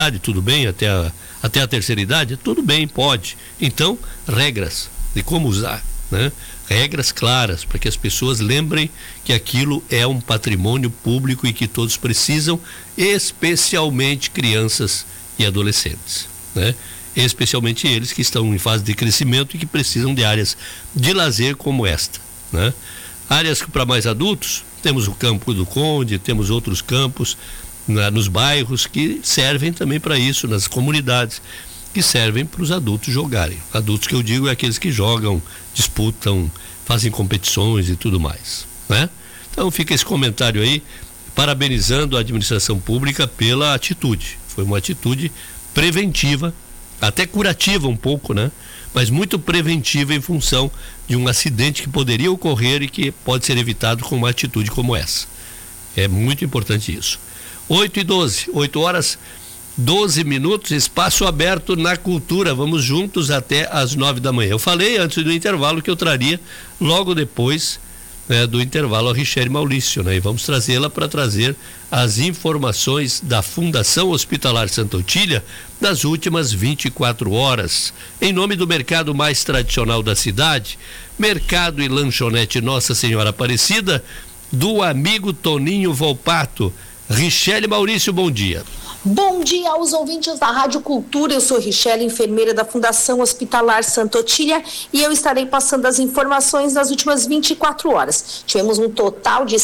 tudo bem, até a terceira idade, tudo bem, pode. Então, regras de como usar, né? Regras claras, para que as pessoas lembrem que aquilo é um patrimônio público e que todos precisam, especialmente crianças e adolescentes, né? Especialmente eles que estão em fase de crescimento e que precisam de áreas de lazer como esta, né? Áreas para mais adultos, temos o Campo do Conde, temos outros campos nos bairros que servem também para isso, nas comunidades, que servem para os adultos jogarem. Adultos que eu digo é aqueles que jogam, disputam, fazem competições e tudo mais, né? Então fica esse comentário aí, parabenizando a administração pública pela atitude. Foi uma atitude preventiva, até curativa um pouco, né? Mas muito preventiva em função de um acidente que poderia ocorrer e que pode ser evitado com uma atitude como essa. É muito importante isso. 8h12, 8h12, espaço aberto na cultura. Vamos juntos até às 9h. Eu falei antes do intervalo que eu traria logo depois, né, do intervalo a Richelle Maurício, né? E vamos trazê-la para trazer as informações da Fundação Hospitalar Santa Otília das últimas 24 horas. Em nome do mercado mais tradicional da cidade, Mercado e Lanchonete Nossa Senhora Aparecida, do amigo Toninho Volpato. Richelle Maurício, bom dia. Bom dia aos ouvintes da Rádio Cultura. Eu sou Richelle, enfermeira da Fundação Hospitalar Santa Otília, e eu estarei passando as informações das últimas 24 horas. Tivemos um total de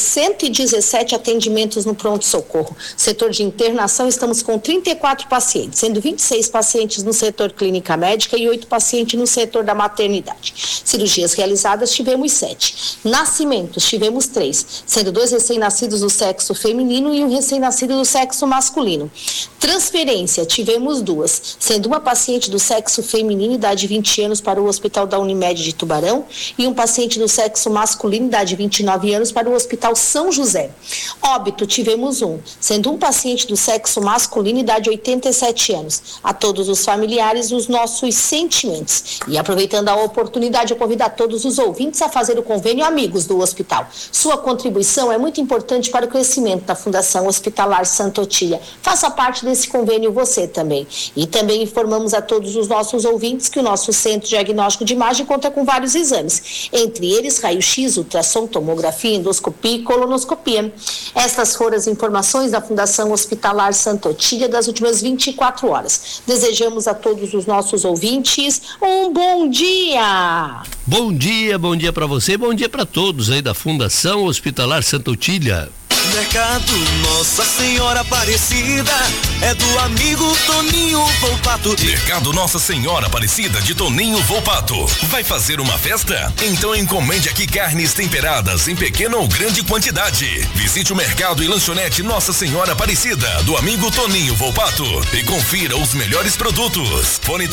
117 atendimentos no pronto-socorro. Setor de internação, estamos com 34 pacientes, sendo 26 pacientes no setor clínica médica e 8 pacientes no setor da maternidade. Cirurgias realizadas, tivemos 7. Nascimentos, tivemos 3, sendo 2 recém-nascidos do sexo feminino e um recém-nascido do sexo masculino. Transferência, tivemos 2, sendo uma paciente do sexo feminino, idade 20 anos, para o Hospital da Unimed de Tubarão, e um paciente do sexo masculino, idade 29 anos, para o Hospital São José. Óbito, tivemos 1, sendo um paciente do sexo masculino, idade 87 anos. A todos os familiares, os nossos sentimentos. E aproveitando a oportunidade, eu convido a todos os ouvintes a fazer o convênio Amigos do Hospital. Sua contribuição é muito importante para o crescimento da Fundação Hospitalar Santa Otília. Faça parte desse convênio você também. E também informamos a todos os nossos ouvintes que o nosso Centro Diagnóstico de Imagem conta com vários exames, entre eles raio-x, ultrassom, tomografia, endoscopia e colonoscopia. Estas foram as informações da Fundação Hospitalar Santa Otília das últimas 24 horas. Desejamos a todos os nossos ouvintes um bom dia! Bom dia para você, bom dia para todos aí da Fundação Hospitalar Santa Otília. Mercado Nossa Senhora Aparecida é do amigo Toninho Volpato. Mercado Nossa Senhora Aparecida de Toninho Volpato. Vai fazer uma festa? Então encomende aqui carnes temperadas em pequena ou grande quantidade. Visite o Mercado e Lanchonete Nossa Senhora Aparecida do amigo Toninho Volpato e confira os melhores produtos. Fone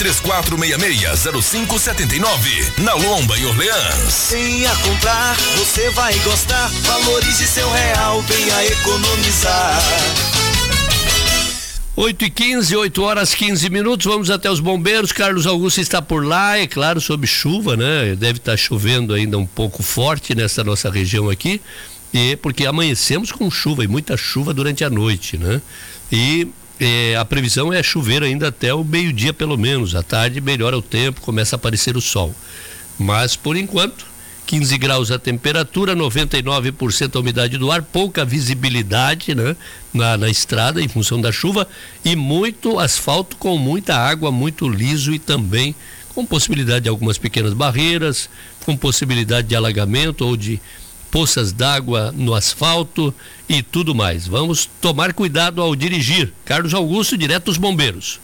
3466-0579 na Lomba em Orleans. Venha comprar, você vai gostar. Valorize seu real, venha economizar. 8h15, 8h15, vamos até os bombeiros. Carlos Augusto está por lá, é claro, sob chuva, né? Deve estar chovendo ainda um pouco forte nessa nossa região aqui, porque amanhecemos com chuva e muita chuva durante a noite, né? E a previsão é chover ainda até o meio-dia pelo menos. À tarde melhora o tempo, começa a aparecer o sol. Mas por enquanto 15 graus a temperatura, 99% a umidade do ar, pouca visibilidade, né, na estrada em função da chuva, e muito asfalto com muita água, muito liso e também com possibilidade de algumas pequenas barreiras, com possibilidade de alagamento ou de poças d'água no asfalto e tudo mais. Vamos tomar cuidado ao dirigir. Carlos Augusto, direto dos bombeiros.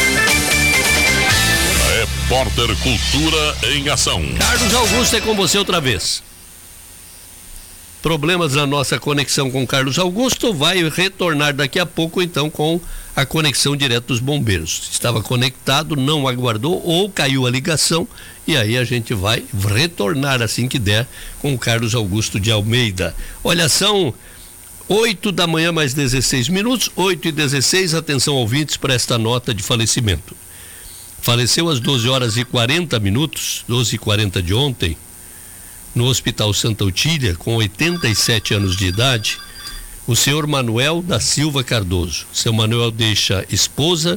Repórter Cultura em ação. Carlos Augusto, é com você outra vez. Problemas na nossa conexão com Carlos Augusto, vai retornar daqui a pouco então com a conexão direto dos bombeiros. Estava conectado, não aguardou ou caiu a ligação, e aí a gente vai retornar assim que der com o Carlos Augusto de Almeida. Olha, são 8h mais 16 minutos, 8h16, atenção ouvintes para esta nota de falecimento. Faleceu às 12h40, 12h40 de ontem, no Hospital Santa Otília, com 87 anos de idade, o senhor Manuel da Silva Cardoso. Seu Manuel deixa esposa,